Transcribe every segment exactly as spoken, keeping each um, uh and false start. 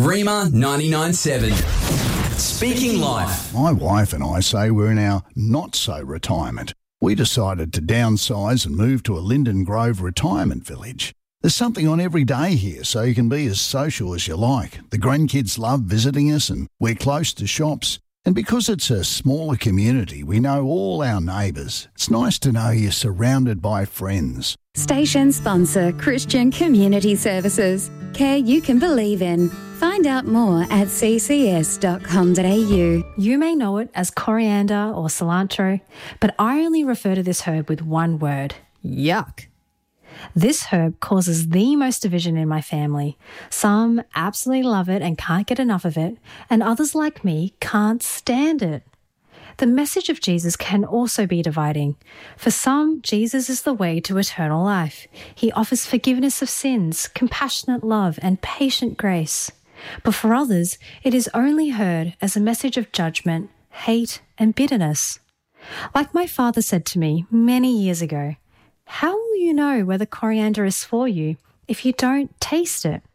Rima ninety-nine point seven. Speaking Life. My wife and I say we're in our not-so-retirement. We decided to downsize and move to a Linden Grove retirement village. There's something on every day here, so you can be as social as you like. The grandkids love visiting us and we're close to shops. And because it's a smaller community, we know all our neighbours. It's nice to know you're surrounded by friends. Station sponsor Christian Community Services. Care you can believe in. Find out more at c c s dot com dot a u. You may know it as coriander or cilantro, but I only refer to this herb with one word: yuck. This herb causes the most division in my family. Some absolutely love it and can't get enough of it, and others like me can't stand it. The message of Jesus can also be dividing. For some, Jesus is the way to eternal life. He offers forgiveness of sins, compassionate love, and patient grace. But for others, it is only heard as a message of judgment, hate, and bitterness. Like my father said to me many years ago, how will you know whether coriander is for you if you don't taste it?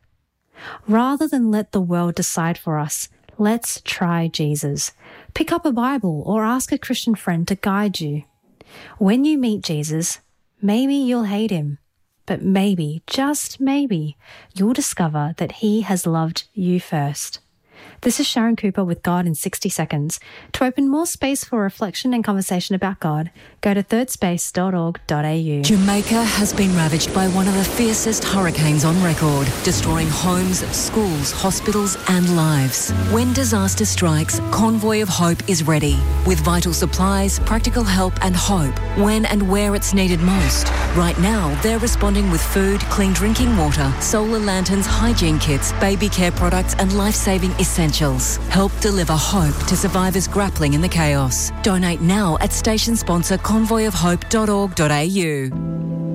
Rather than let the world decide for us, let's try Jesus. Pick up a Bible or ask a Christian friend to guide you. When you meet Jesus, maybe you'll hate him, but maybe, just maybe, you'll discover that he has loved you first. This is Sharon Cooper with God in sixty seconds. To open more space for reflection and conversation about God, go to third space dot org dot a u. Jamaica has been ravaged by one of the fiercest hurricanes on record, destroying homes, schools, hospitals and lives. When disaster strikes, Convoy of Hope is ready, with vital supplies, practical help and hope, when and where it's needed most. Right now, they're responding with food, clean drinking water, solar lanterns, hygiene kits, baby care products and life-saving essentials. Help deliver hope to survivors grappling in the chaos. Donate now at station sponsor convoy of hope dot org dot a u.